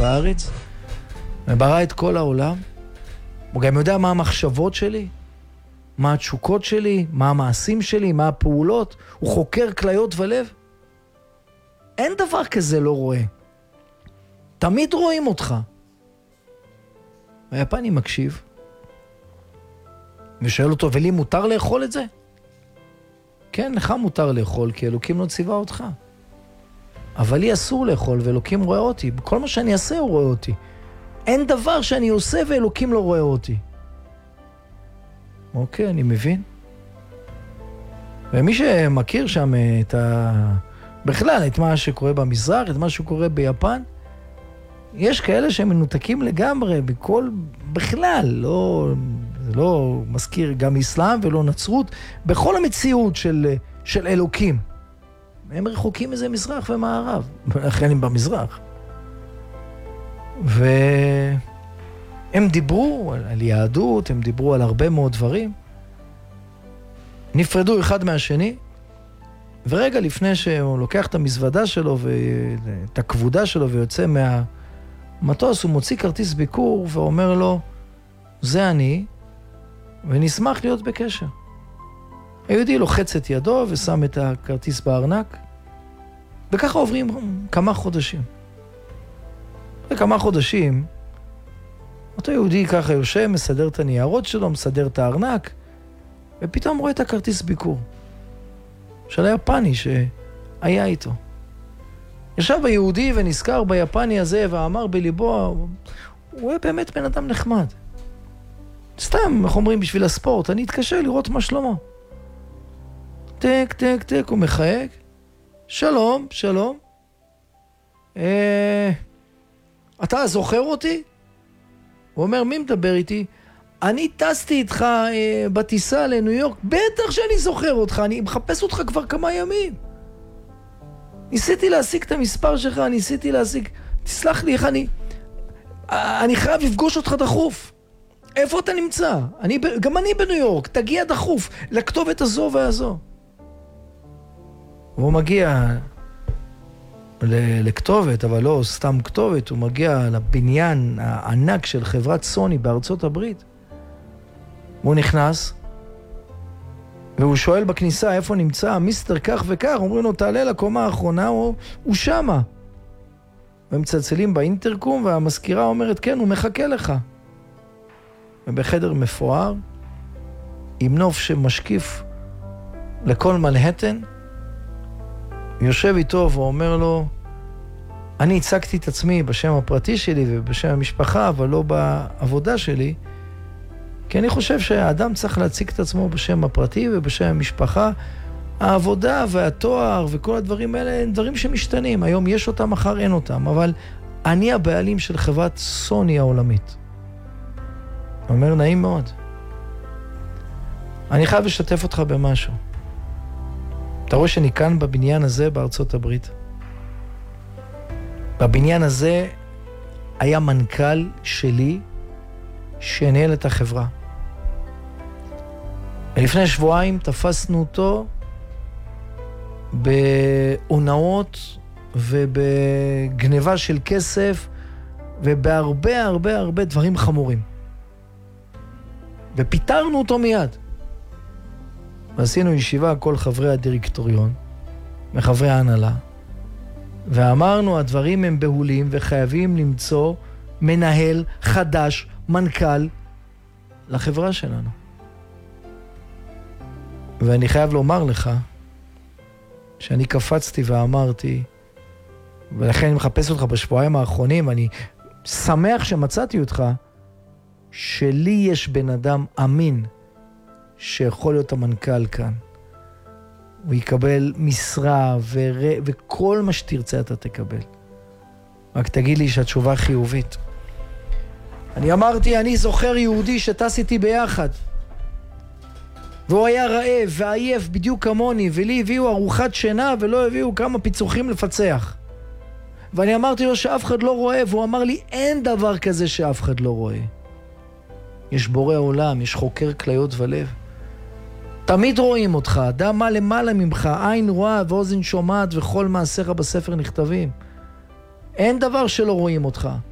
והארץ, וברא את כל העולם. הוא גם יודע מה המחשבות שלי, מה התשוקות שלי, מה המעשים שלי, מה הפעולות. הוא חוקר כליות ולב. אין דבר כזה לא רואה. תמיד רואים אותך. היפני מקשיב, ושואל אותו, ולי מותר לאכול את זה? כן, לך מותר לאכול, כי אלוקים לא ציווה אותך. אבל לי אסור לאכול, ואלוקים רואה אותי. בכל מה שאני אעשה הוא רואה אותי. אין דבר שאני עושה ואלוקים לא רואה אותי. אוקיי, אני מבין. ומי שמכיר שם בכלל, את מה שקורה במזרח, את מה שקורה ביפן, יש כאלה שהם מנותקים לגמרי, בכלל, לא מזכיר גם אסלאם ולא נצרות, בכל המציאות של אלוקים. הם רחוקים מזה מזרח ומערב, לכן הם במזרח. והם דיברו על יהדות, הם דיברו על הרבה מאוד דברים. נפרדו אחד מהשני, ורגע לפני שהוא לוקח את המזוודה שלו ואת הכבודה שלו ויוצא מהמטוס, הוא מוציא כרטיס ביקור ואומר לו, זה אני, ונשמח להיות בקשר. היהודי לוחץ את ידו ושם את הכרטיס בארנק, וככה עוברים כמה חודשים. וכמה חודשים, אותו יהודי ככה יושב, מסדר את הניירות שלו, מסדר את הארנק, ופתאום רואה את הכרטיס ביקור של היפני שהיה איתו. ישב היהודי ונזכר ביפני הזה ואמר בליבו, הוא היה באמת בן אדם נחמד. סתם, אנחנו אומרים בשביל הספורט, אני אתקשר לראות מה שלמה. טק, טק, טק, הוא מחייק. שלום, שלום. אתה זוכר אותי? הוא אומר, מי מדבר איתי? אני טסתי איתך בטיסה לניו יורק. בטח שאני זוכר אותך, אני מחפש אותך כבר כמה ימים. ניסיתי להשיג את המספר שלך, תסלח לי איך אני חייב לפגוש אותך דחוף. איפה אתה נמצא? גם אני בניו יורק, תגיע דחוף, לכתובת הזו והזו. הוא מגיע לכתובת, אבל לא סתם כתובת, הוא מגיע לבניין הענק של חברת סוני בארצות הברית. הוא נכנס, והוא שואל בכניסה איפה נמצא מיסטר כך וכך, אומרים לו תעלה לקומה האחרונה, הוא שמה. והם מצלצלים באינטרקום, והמזכירה אומרת כן, הוא מחכה לך. ובחדר מפואר, עם נוף שמשקיף לכל מנהטן, יושב איתו ואומר לו, אני הצגתי את עצמי בשם הפרטי שלי ובשם המשפחה, אבל לא בעבודה שלי, כי אני חושב שהאדם צריך להציג את עצמו בשם הפרטי ובשם המשפחה. העבודה והתואר וכל הדברים האלה הם דברים שמשתנים. היום יש אותם, מחר אין אותם, אבל אני הבעלים של חברת סוני העולמית. אומר, נעים מאוד. אני חייב לשתף אותך במשהו. אתה רואה שאני כאן בבניין הזה בארצות הברית. בבניין הזה היה מנכ"ל שלי שניהל את החברה. ולפני שבועיים תפסנו אותו בהונאות ובגניבה של כסף ובהרבה הרבה הרבה דברים חמורים. ופיטרנו אותו מיד. ועשינו ישיבה כל חברי הדירקטוריון וחברי ההנהלה, ואמרנו הדברים הם בהולים וחייבים למצוא מנהל חדש, מנכ"ל לחברה שלנו. ואני חייב לומר לך שאני קפצתי ואמרתי, ולכן אני מחפש אותך בשבועיים האחרונים, אני שמח שמצאתי אותך, שלי יש בן אדם אמין שיכול להיות המנכ"ל כאן. הוא יקבל משרה וכל מה שתרצה אתה תקבל. רק תגיד לי שהתשובה חיובית. אני אמרתי, אני זוכר יהודי שטס איתי ביחד. והוא היה רעב ועייף בדיוק כמוני, ולי הביאו ארוחת שינה ולא הביאו כמה פיצוחים לפצח. ואני אמרתי לו שאף אחד לא רואה, והוא אמר לי, אין דבר כזה שאף אחד לא רואה. יש בורא עולם, יש חוקר כליות ולב. תמיד רואים אותך, דע מה למעלה ממך, עין רואה ואוזן שומעת וכל מעשיך בספר נכתבים. אין דבר שלא רואים אותך.